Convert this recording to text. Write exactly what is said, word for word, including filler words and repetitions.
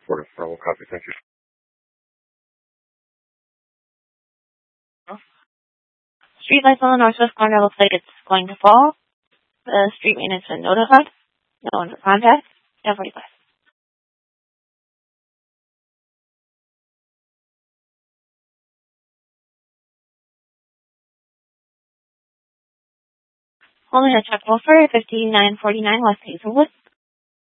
Florida. Bravo, copy. Thank you. Street lights on the northwest corner looks like it's going to fall. The street maintenance been notified. No one to contact. ten forty-five. Only a check for fifty-nine forty-nine West Hazelwood.